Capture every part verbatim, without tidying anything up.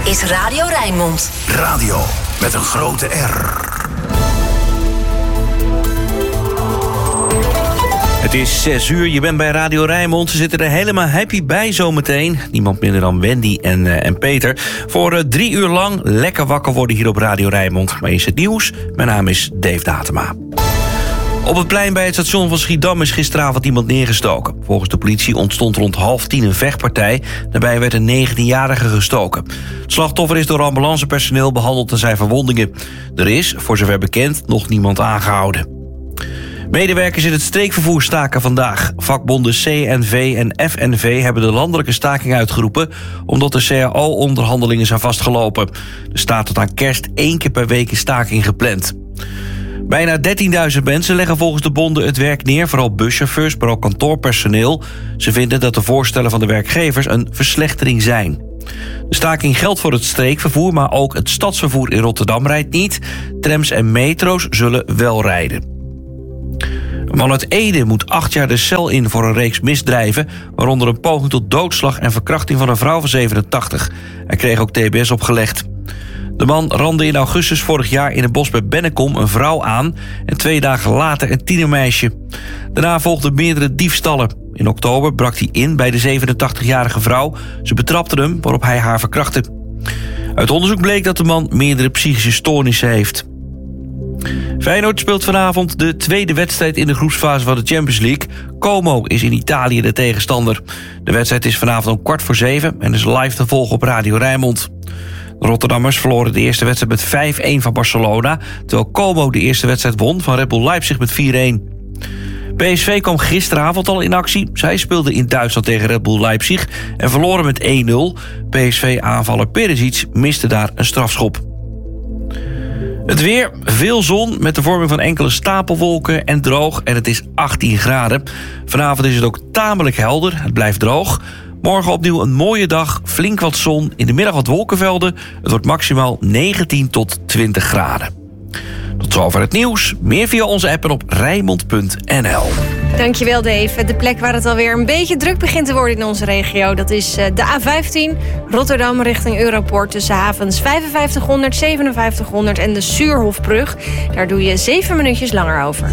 is Radio Rijnmond. Radio met een grote R. Het is zes uur, je bent bij Radio Rijnmond. Ze zitten er helemaal happy bij zometeen. Niemand minder dan Wendy en, uh, en Peter. Voor uh, drie uur lang lekker wakker worden hier op Radio Rijnmond. Maar is het nieuws? Mijn naam is Dave Datema. Op het plein bij het station van Schiedam is gisteravond iemand neergestoken. Volgens de politie ontstond rond half tien een vechtpartij. Daarbij werd een negentienjarige gestoken. Het slachtoffer is door ambulancepersoneel behandeld en zijn verwondingen. Er is, voor zover bekend, nog niemand aangehouden. Medewerkers in het streekvervoer staken vandaag. Vakbonden C N V en F N V hebben de landelijke staking uitgeroepen omdat de C A O-onderhandelingen zijn vastgelopen. Er staat tot aan kerst één keer per week een staking gepland. Bijna dertienduizend mensen leggen volgens de bonden het werk neer, vooral buschauffeurs, maar ook kantoorpersoneel. Ze vinden dat de voorstellen van de werkgevers een verslechtering zijn. De staking geldt voor het streekvervoer, maar ook het stadsvervoer in Rotterdam rijdt niet. Trams en metro's zullen wel rijden. Een man uit Ede moet acht jaar de cel in voor een reeks misdrijven, waaronder een poging tot doodslag en verkrachting van een vrouw van zevenentachtig. Hij kreeg ook T B S opgelegd. De man randde in augustus vorig jaar in het bos bij Bennekom een vrouw aan en twee dagen later een tienermeisje. Daarna volgden meerdere diefstallen. In oktober brak hij in bij de zevenentachtigjarige vrouw. Ze betrapte hem, waarop hij haar verkrachtte. Uit onderzoek bleek dat de man meerdere psychische stoornissen heeft. Feyenoord speelt vanavond de tweede wedstrijd in de groepsfase van de Champions League. Como is in Italië de tegenstander. De wedstrijd is vanavond om kwart voor zeven en is live te volgen op Radio Rijnmond. De Rotterdammers verloren de eerste wedstrijd met vijf-een van Barcelona, terwijl Como de eerste wedstrijd won van Red Bull Leipzig met vier-een. P S V kwam gisteravond al in actie. Zij speelden in Duitsland tegen Red Bull Leipzig en verloren met één nul. P S V-aanvaller Perisic miste daar een strafschop. Het weer, veel zon met de vorming van enkele stapelwolken en droog en het is achttien graden. Vanavond is het ook tamelijk helder, het blijft droog. Morgen opnieuw een mooie dag, flink wat zon, in de middag wat wolkenvelden. Het wordt maximaal negentien tot twintig graden. Tot zover het nieuws. Meer via onze app en op rijnmond punt n l. Dankjewel Dave. De plek waar het alweer een beetje druk begint te worden in onze regio, dat is de A vijftien, Rotterdam richting Europoort, tussen havens vijfenvijftighonderd, zevenenvijftighonderd en de Suurhofbrug. Daar doe je zeven minuutjes langer over.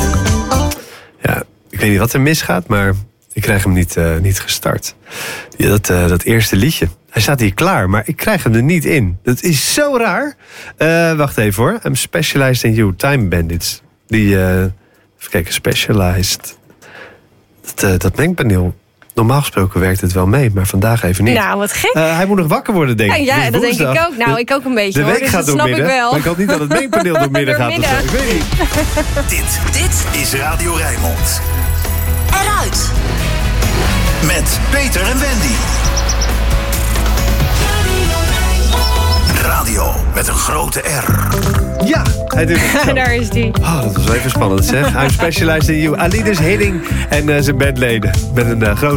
Ja, ik weet niet wat er misgaat, maar ik krijg hem niet, uh, niet gestart. Ja, dat, uh, dat eerste liedje. Hij staat hier klaar, maar ik krijg hem er niet in. Dat is zo raar. Uh, wacht even hoor. I'm specialized in you. Time Bandits. Die, uh, even kijken, specialized. Dat, uh, dat mengpaneel. Normaal gesproken werkt het wel mee, maar vandaag even niet. Nou, wat gek. Uh, hij moet nog wakker worden, denk ik. Ja, ja dat denk ik ook. Nou, ik ook een beetje, de hoor. week Dus gaat dat snap midden, ik wel. Maar ik hoop niet dat het mengpaneel door midden gaat. Of zo. Ik weet niet. Dit, dit is Radio Rijnmond. Eruit. Met Peter en Wendy. Radio met een grote R. Ja, hij doet het zo. Daar is die. Oh, dat was wel even spannend, zeg. I'm specialized in you. Alides Hidding en uh, zijn bandleden. Met een uh, grote